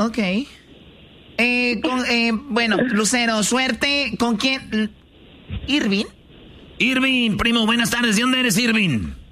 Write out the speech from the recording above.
Ok. Bueno, Lucero, suerte. ¿Con quién? ¿Irving? Irving, primo, buenas tardes. ¿De dónde eres, Irving?